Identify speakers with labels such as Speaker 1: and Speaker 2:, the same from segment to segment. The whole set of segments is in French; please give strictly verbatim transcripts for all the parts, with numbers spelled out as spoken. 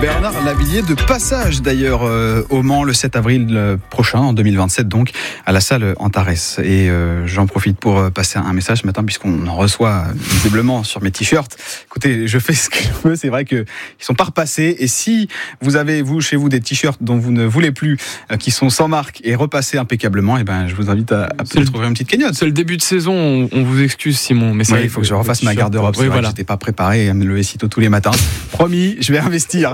Speaker 1: Bernard Lavilliers de passage d'ailleurs euh, au Mans le sept avril euh, prochain, en deux mille vingt-sept donc, à la salle Antares. Et euh, j'en profite pour euh, passer un message ce matin puisqu'on en reçoit euh, visiblement sur mes t-shirts. Écoutez, je fais ce que je veux, c'est vrai qu'ils sont pas repassés. Et si vous avez, vous, chez vous, des t-shirts dont vous ne voulez plus, euh, qui sont sans marque et repassés impeccablement, et ben, je vous invite à, à peut-être trouver une petite cagnotte.
Speaker 2: C'est le début de saison, on, on vous excuse Simon. Mais ça,
Speaker 1: oui, il faut que je refasse ma garde-robe. C'est
Speaker 2: oui,
Speaker 1: vrai
Speaker 2: voilà.
Speaker 1: que j'étais pas préparé à me lever si tôt tous les matins. Promis, je vais investir.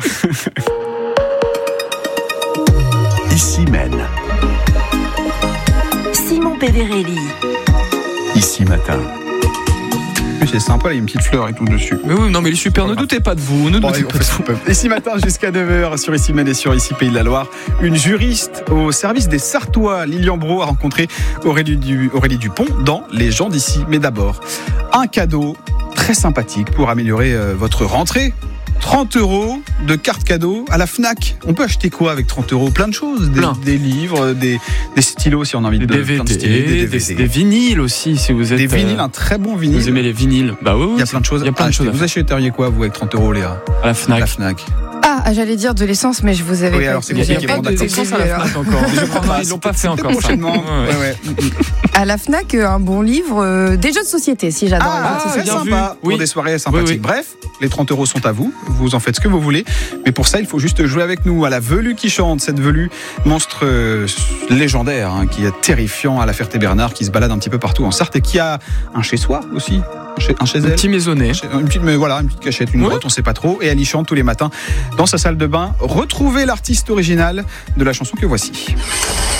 Speaker 3: Ici Maine.
Speaker 4: Simon Péverelli.
Speaker 3: Ici Matin.
Speaker 1: C'est sympa, il y a une petite fleur et tout dessus.
Speaker 2: Mais oui, non, mais les super, ne doutez pas de vous. Ne
Speaker 1: Bon,
Speaker 2: doutez
Speaker 1: allez,
Speaker 2: pas de vous.
Speaker 1: Ici matin jusqu'à neuf heures sur Ici Maine et sur Ici Pays de la Loire, une juriste au service des Sartois, Lilian Brault, a rencontré Aurélie, du, Aurélie Dupont dans Les gens d'ici. Mais d'abord, un cadeau très sympathique pour améliorer euh, votre rentrée. trente euros de carte cadeau à la Fnac. On peut acheter quoi avec trente euros? Plein de choses. Des, des livres, des, des stylos si on a envie de...
Speaker 2: Des D V D,
Speaker 1: de stylés, des, D V D.
Speaker 2: Des, des vinyles aussi si vous êtes...
Speaker 1: Des vinyles, un très bon vinyle.
Speaker 2: Vous aimez les vinyles? Bah oui, oui.
Speaker 1: Il y a plein de choses.
Speaker 2: Il y a plein de choses.
Speaker 1: Vous achèteriez quoi, vous, avec trente euros, Léa?
Speaker 2: À la Fnac.
Speaker 1: À la Fnac.
Speaker 5: Ah, j'allais dire de l'essence, mais je vous avais
Speaker 1: oui,
Speaker 5: pas
Speaker 1: alors c'est
Speaker 5: dit.
Speaker 1: compliqué.
Speaker 2: Il n'y a
Speaker 1: Bon,
Speaker 2: pas de
Speaker 1: d'accord.
Speaker 2: d'essence à la Fnac encore. Non, ils l'ont pas fait encore.
Speaker 1: Prochainement.
Speaker 2: Ouais, ouais.
Speaker 1: Ouais, ouais.
Speaker 5: À la Fnac, un bon livre, euh, des jeux de société, si j'adore.
Speaker 1: Ah,
Speaker 5: les jeux de
Speaker 1: c'est
Speaker 5: société.
Speaker 2: bien
Speaker 1: sympa.
Speaker 2: vu.
Speaker 1: Pour
Speaker 2: Oui.
Speaker 1: des soirées sympathiques.
Speaker 2: Oui, oui.
Speaker 1: Bref, les trente euros sont à vous. Vous en faites ce que vous voulez. Mais pour ça, il faut juste jouer avec nous à la velue qui chante. Cette velue, monstre euh, légendaire, hein, qui est terrifiant à la Ferté-Bernard, qui se balade un petit peu partout en Sarthe et qui a un chez-soi aussi. Un chez, un chez
Speaker 2: Un
Speaker 1: elle.
Speaker 2: petit maisonnet.
Speaker 1: Une petite, mais voilà, une petite cachette, une
Speaker 2: Ouais.
Speaker 1: grotte, on sait pas trop. Et elle y chante tous les matins dans sa salle de bain. Retrouvez l'artiste original de la chanson que voici.